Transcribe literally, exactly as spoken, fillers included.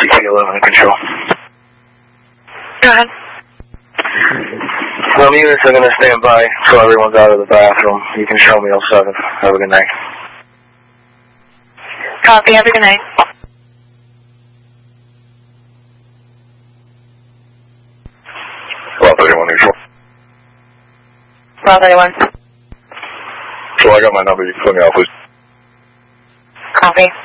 C P eleven control. Go ahead. Some units are going to stand by so everyone's out of the bathroom. You can show me L seven. Have a good night. Copy. Have a good night. Well, thirty-one neutral. Well, thirty-one. So I got my number. You can put me out, please. Copy.